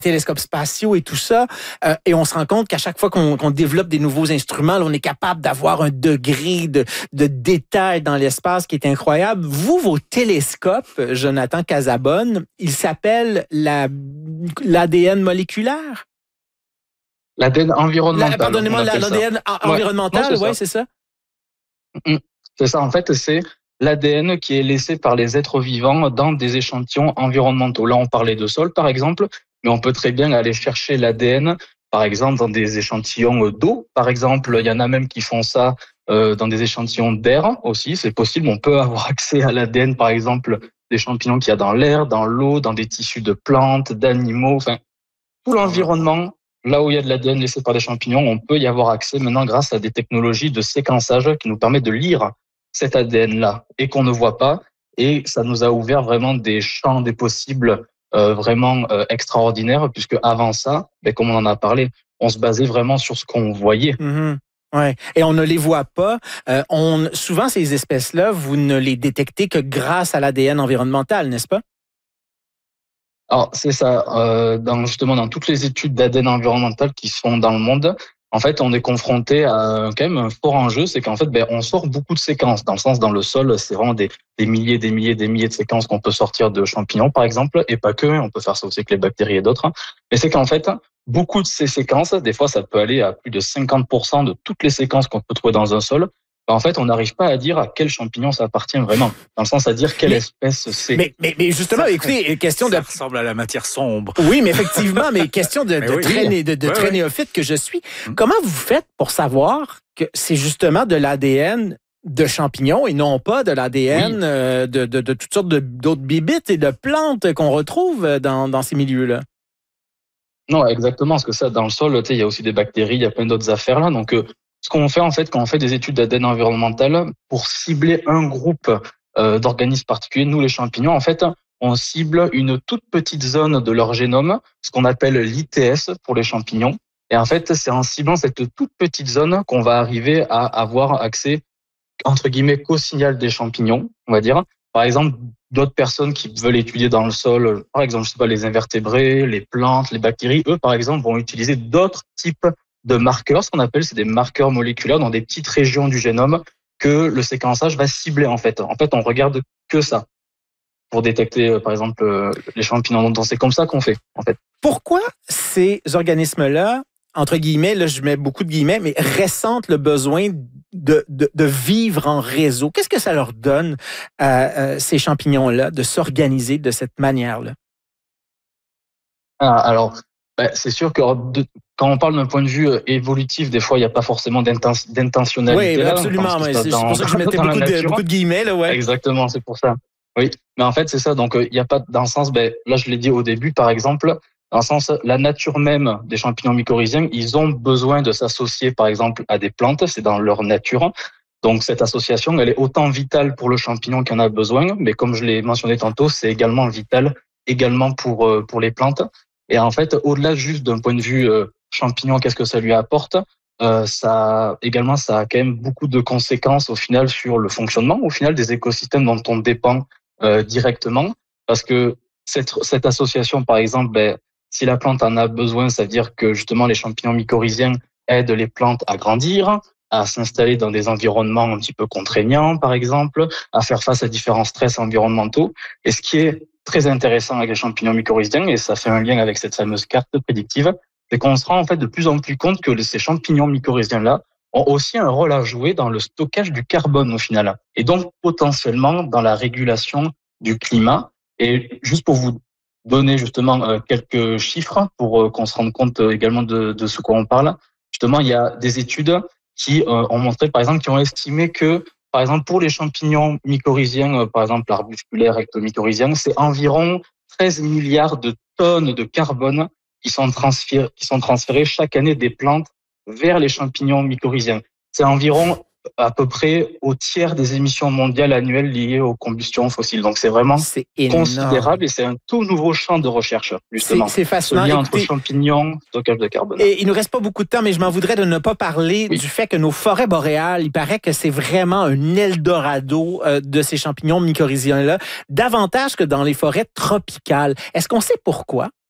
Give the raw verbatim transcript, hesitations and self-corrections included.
télescopes spatiaux et tout ça. Euh, et on se rend compte qu'à chaque fois qu'on, qu'on développe des nouveaux instruments, là, on est capable d'avoir un degré de, de détail dans l'espace qui est incroyable. Vous, vos télescopes, Jonathan Casabonne, ils s'appellent la, l'A D N moléculaire? L'A D N environnemental. La, pardonnez-moi, l'A D N en, ouais. environnemental, oui, c'est ça. C'est ça, en fait, c'est l'A D N qui est laissé par les êtres vivants dans des échantillons environnementaux. Là, on parlait de sol, par exemple, mais on peut très bien aller chercher l'A D N, par exemple, dans des échantillons d'eau. Par exemple, il y en a même qui font ça euh, dans des échantillons d'air aussi. C'est possible, on peut avoir accès à l'A D N, par exemple, des champignons qu'il y a dans l'air, dans l'eau, dans des tissus de plantes, d'animaux, enfin, tout l'environnement. Là où il y a de l'A D N laissé par des champignons, on peut y avoir accès maintenant grâce à des technologies de séquençage qui nous permettent de lire cet A D N-là et qu'on ne voit pas. Et ça nous a ouvert vraiment des champs des possibles euh, vraiment euh, extraordinaires, puisque avant ça, ben, comme on en a parlé, on se basait vraiment sur ce qu'on voyait. Mm-hmm. Ouais. Et on ne les voit pas. Euh, on, souvent, ces espèces-là, vous ne les détectez que grâce à l'A D N environnemental, n'est-ce pas? Alors, c'est ça. Euh, dans, justement, dans toutes les études d'A D N environnemental qui se font dans le monde, en fait, on est confronté à quand même un fort enjeu, c'est qu'en fait, ben, on sort beaucoup de séquences. Dans le sens, dans le sol, c'est vraiment des, des milliers, des milliers, des milliers de séquences qu'on peut sortir de champignons, par exemple, et pas que. On peut faire ça aussi avec les bactéries et d'autres. Mais c'est qu'en fait, beaucoup de ces séquences, des fois, ça peut aller à plus de cinquante pour cent de toutes les séquences qu'on peut trouver dans un sol. En fait, on n'arrive pas à dire à quel champignon ça appartient vraiment, dans le sens à dire quelle mais, espèce c'est. Mais, mais, mais justement, ça, écoutez, question ça de... ressemble à la matière sombre. Oui, mais effectivement, mais question de, de, oui, très, oui. de, de ouais, très ouais. néophyte que je suis. Hum. Comment vous faites pour savoir que c'est justement de l'A D N de champignons et non pas de l'A D N oui. euh, de, de, de toutes sortes de, d'autres bibites et de plantes qu'on retrouve dans, dans ces milieux-là? Non, exactement, parce que ça, dans le sol, il y a aussi des bactéries, il y a plein d'autres affaires là, donc... Euh, Ce qu'on fait en fait quand on fait des études d'A D N environnemental pour cibler un groupe euh, d'organismes particuliers, nous les champignons, en fait, on cible une toute petite zone de leur génome, ce qu'on appelle l'I T S pour les champignons. Et en fait, c'est en ciblant cette toute petite zone qu'on va arriver à avoir accès, entre guillemets, qu'au signal des champignons, on va dire. Par exemple, d'autres personnes qui veulent étudier dans le sol, par exemple, je sais pas, les invertébrés, les plantes, les bactéries, eux, par exemple, vont utiliser d'autres types de marqueurs, ce qu'on appelle, c'est des marqueurs moléculaires dans des petites régions du génome que le séquençage va cibler en fait. En fait, on regarde que ça pour détecter, par exemple, les champignons. Donc, c'est comme ça qu'on fait, en fait. Pourquoi ces organismes-là, entre guillemets, là, je mets beaucoup de guillemets, mais ressentent le besoin de, de, de vivre en réseau? Qu'est-ce que ça leur donne à, à ces champignons-là de s'organiser de cette manière-là? Ah, alors, ben, c'est sûr que de, quand on parle d'un point de vue évolutif, des fois, il n'y a pas forcément d'inten- d'intentionnalité. Oui, là, absolument. Mais c'est dans, pour ça que je mettais beaucoup de, beaucoup de guillemets. Là, ouais. Exactement, c'est pour ça. Oui, mais en fait, c'est ça. Donc, il n'y a pas, dans le sens, ben, là, je l'ai dit au début, par exemple, dans le sens, la nature même des champignons mycorhiziens, ils ont besoin de s'associer, par exemple, à des plantes. C'est dans leur nature. Donc, cette association, elle est autant vitale pour le champignon qui en a besoin, mais comme je l'ai mentionné tantôt, c'est également vital, également pour, pour les plantes. Et en fait, au-delà juste d'un point de vue euh, champignon, qu'est-ce que ça lui apporte, euh, ça également, ça a quand même beaucoup de conséquences au final sur le fonctionnement, au final, des écosystèmes dont on dépend euh, directement. Parce que cette, cette association, par exemple, ben, si la plante en a besoin, ça veut dire que justement les champignons mycorhiziens aident les plantes à grandir, à s'installer dans des environnements un petit peu contraignants, par exemple, à faire face à différents stress environnementaux. Et ce qui est très intéressant avec les champignons mycorhiziens, et ça fait un lien avec cette fameuse carte prédictive, c'est qu'on se rend en fait de plus en plus compte que ces champignons mycorhiziens-là ont aussi un rôle à jouer dans le stockage du carbone au final, et donc potentiellement dans la régulation du climat. Et juste pour vous donner justement euh, quelques chiffres, pour euh, qu'on se rende compte euh, également de, de ce quoi on parle, justement, il y a des études qui euh, ont montré, par exemple, qui ont estimé que par exemple, pour les champignons mycorhiziens, par exemple arbusculaires, ectomycorhiziens, c'est environ treize milliards de tonnes de carbone qui sont transférées, qui sont transférées chaque année des plantes vers les champignons mycorhiziens. C'est environ à peu près au tiers des émissions mondiales annuelles liées aux combustions fossiles. Donc c'est vraiment c'est considérable et c'est un tout nouveau champ de recherche, justement. C'est, c'est fascinant. Ce lien Écoutez, entre champignons, stockage de carbone. Et il nous reste pas beaucoup de temps, mais je m'en voudrais de ne pas parler oui. du fait que nos forêts boréales, il paraît que c'est vraiment un Eldorado euh, de ces champignons mycorhiziens-là, davantage que dans les forêts tropicales. Est-ce qu'on sait pourquoi?